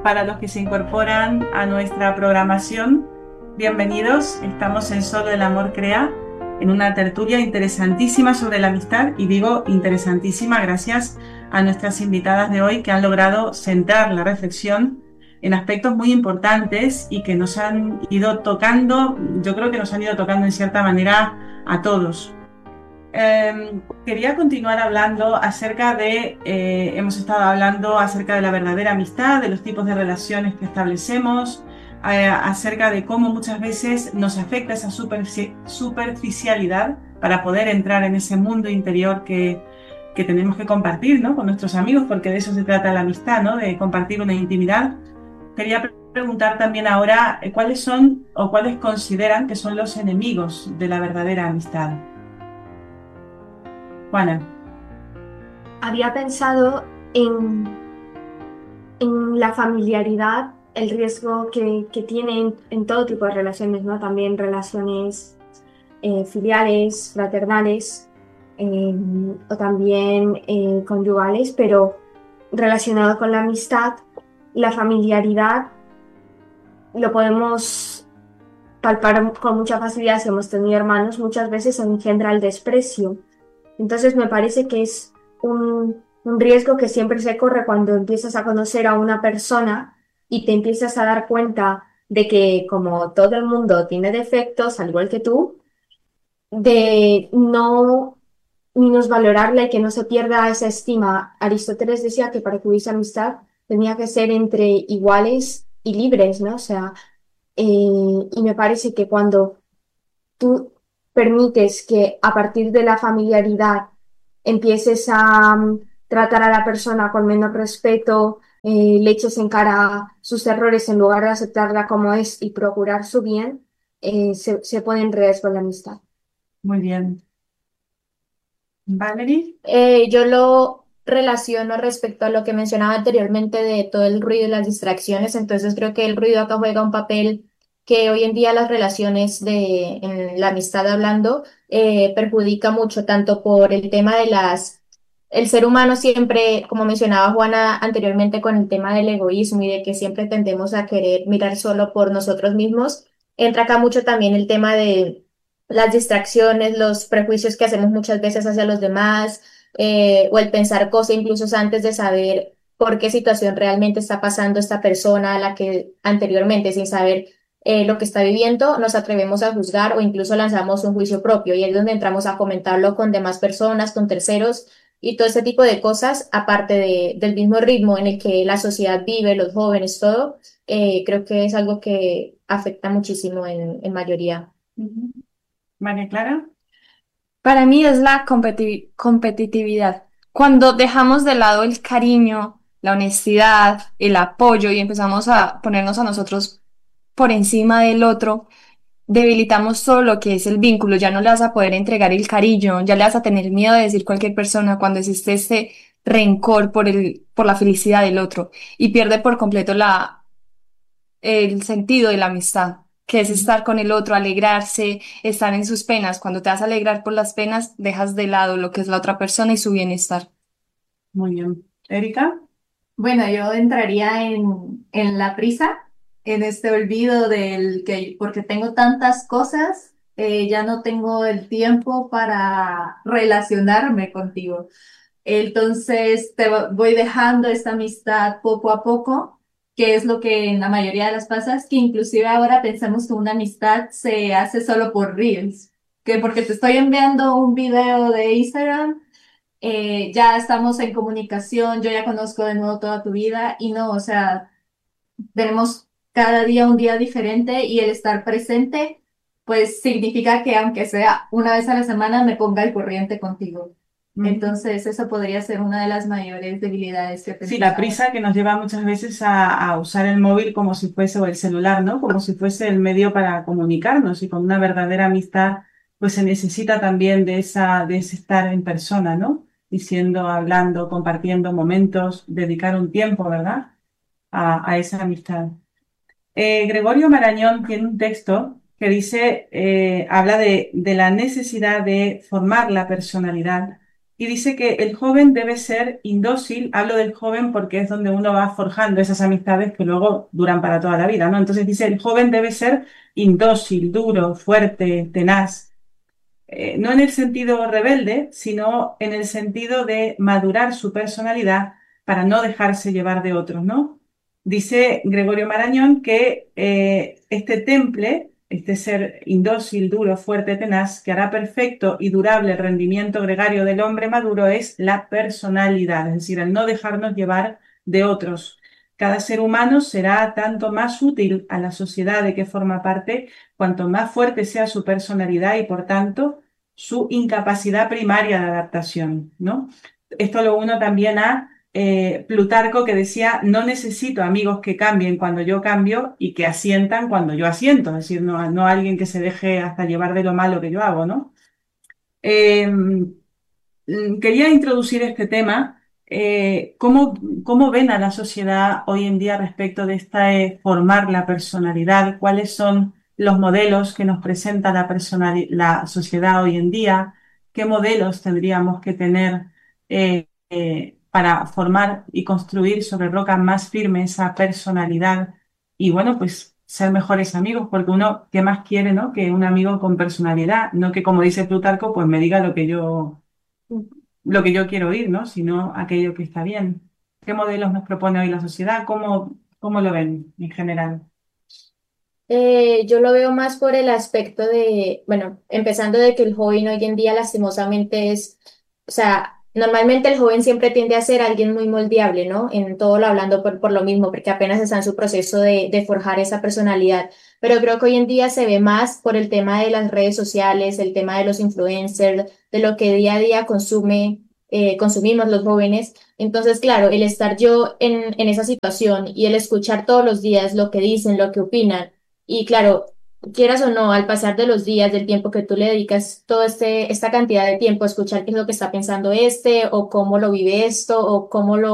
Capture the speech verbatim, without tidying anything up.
para los que se incorporan a nuestra programación, bienvenidos. Estamos en Solo el Amor Crea, en una tertulia interesantísima sobre la amistad, y digo interesantísima gracias a nuestras invitadas de hoy que han logrado centrar la reflexión en aspectos muy importantes y que nos han ido tocando, yo creo que nos han ido tocando en cierta manera a todos. Eh, quería continuar hablando acerca de, eh, hemos estado hablando acerca de la verdadera amistad, de los tipos de relaciones que establecemos, eh, acerca de cómo muchas veces nos afecta esa superfici- superficialidad para poder entrar en ese mundo interior que, que tenemos que compartir, ¿no?, con nuestros amigos, porque de eso se trata la amistad, ¿no?, de compartir una intimidad. Quería pre- preguntar también ahora, eh, ¿cuáles son o cuáles consideran que son los enemigos de la verdadera amistad? Juana. Había pensado en, en la familiaridad, el riesgo que, que tiene en, en todo tipo de relaciones, ¿no? También relaciones eh, filiales, fraternales, eh, o también eh, conyugales, pero relacionado con la amistad, la familiaridad lo podemos palpar con mucha facilidad si hemos tenido hermanos, muchas veces engendra el desprecio. Entonces me parece que es un, un riesgo que siempre se corre cuando empiezas a conocer a una persona y te empiezas a dar cuenta de que como todo el mundo tiene defectos, al igual que tú, de no minusvalorarla y que no se pierda esa estima. Aristóteles decía que para que hubiese amistad tenía que ser entre iguales y libres, ¿no? O sea, eh, y me parece que cuando tú permites que a partir de la familiaridad empieces a mm, tratar a la persona con menos respeto, eh, le eches en cara sus errores en lugar de aceptarla como es y procurar su bien, eh, se, se pone en riesgo la amistad. Muy bien. Valerie. Eh, yo lo relaciono respecto a lo que mencionaba anteriormente de todo el ruido y las distracciones, entonces creo que el ruido acá juega un papel que hoy en día las relaciones de en la amistad hablando eh, perjudica mucho, tanto por el tema de las... El ser humano siempre, como mencionaba Juana anteriormente, con el tema del egoísmo y de que siempre tendemos a querer mirar solo por nosotros mismos, entra acá mucho también el tema de las distracciones, los prejuicios que hacemos muchas veces hacia los demás, eh, o el pensar cosas incluso antes de saber por qué situación realmente está pasando esta persona a la que anteriormente, sin saber eh, lo que está viviendo, nos atrevemos a juzgar o incluso lanzamos un juicio propio y es donde entramos a comentarlo con demás personas, con terceros y todo ese tipo de cosas, aparte de, del mismo ritmo en el que la sociedad vive, los jóvenes, todo, eh, creo que es algo que afecta muchísimo en, en mayoría. Ujú. María Clara. Para mí es la competi- competitividad. Cuando dejamos de lado el cariño, la honestidad, el apoyo y empezamos a ponernos a nosotros por encima del otro, debilitamos todo lo que es el vínculo. Ya no le vas a poder entregar el cariño, ya le vas a tener miedo de decir cualquier persona cuando existe ese rencor por el, por la felicidad del otro y pierde por completo la el sentido de la amistad, que es estar con el otro, alegrarse, estar en sus penas. Cuando te vas a alegrar por las penas, dejas de lado lo que es la otra persona y su bienestar. Muy bien. Erika. Bueno, yo entraría en, en la prisa, en este olvido del que, porque tengo tantas cosas, eh, ya no tengo el tiempo para relacionarme contigo. Entonces, te vo- voy dejando esta amistad poco a poco, que es lo que en la mayoría de las pasas, que inclusive ahora pensamos que una amistad se hace solo por Reels, que porque te estoy enviando un video de Instagram, eh, ya estamos en comunicación, yo ya conozco de nuevo toda tu vida y no, o sea, tenemos cada día un día diferente y el estar presente, pues significa que aunque sea una vez a la semana me ponga al corriente contigo. Ujú. Entonces, eso podría ser una de las mayores debilidades que Sí, la tenemos ahora. prisa que nos lleva muchas veces a, a usar el móvil como si fuese, o el celular, ¿no?, como si fuese el medio para comunicarnos, y con una verdadera amistad, pues se necesita también de esa, de ese estar en persona, ¿no? Diciendo, hablando, compartiendo momentos, dedicar un tiempo, ¿verdad?, a, a esa amistad. Eh, Gregorio Marañón tiene un texto que dice, eh, habla de, de la necesidad de formar la personalidad y dice que el joven debe ser indócil. Hablo del joven porque es donde uno va forjando esas amistades que luego duran para toda la vida, ¿no? Entonces dice, el joven debe ser indócil, duro, fuerte, tenaz. Eh, no en el sentido rebelde, sino en el sentido de madurar su personalidad para no dejarse llevar de otros, ¿no? Dice Gregorio Marañón que eh, este temple, este ser indócil, duro, fuerte, tenaz, que hará perfecto y durable el rendimiento gregario del hombre maduro es la personalidad, es decir, el no dejarnos llevar de otros. Cada ser humano será tanto más útil a la sociedad de que forma parte, cuanto más fuerte sea su personalidad y, por tanto, su incapacidad primaria de adaptación, ¿no? Esto lo uno también a eh, Plutarco, que decía, no necesito amigos que cambien cuando yo cambio y que asientan cuando yo asiento, es decir, no, no alguien que se deje hasta llevar de lo malo que yo hago, ¿no? Eh, Quería introducir este tema. Eh, ¿cómo, cómo ven a la sociedad hoy en día respecto de esta eh, formar la personalidad? ¿Cuáles son los modelos que nos presenta la, personali- la sociedad hoy en día? ¿Qué modelos tendríamos que tener eh, eh, para formar y construir sobre roca más firme esa personalidad? Y bueno, pues ser mejores amigos, porque uno, ¿qué más quiere, no? Que un amigo con personalidad, no que, como dice Plutarco, pues me diga lo que yo lo que yo quiero oír, ¿no? Sino aquello que está bien. ¿Qué modelos nos propone hoy la sociedad? ¿Cómo, cómo lo ven en general? Eh, yo lo veo más por el aspecto de, bueno, empezando de que el joven hoy en día lastimosamente es, o sea, normalmente el joven siempre tiende a ser alguien muy moldeable, ¿no? En todo lo hablando por, por lo mismo, porque apenas está en su proceso de, de forjar esa personalidad. Pero creo que hoy en día se ve más por el tema de las redes sociales, el tema de los influencers, de lo que día a día consume, eh, consumimos los jóvenes. Entonces, claro, el estar yo en, en esa situación y el escuchar todos los días lo que dicen, lo que opinan, y claro, quieras o no, al pasar de los días, del tiempo que tú le dedicas, toda este, esta cantidad de tiempo a escuchar qué es lo que está pensando este, o cómo lo vive esto, o cómo lo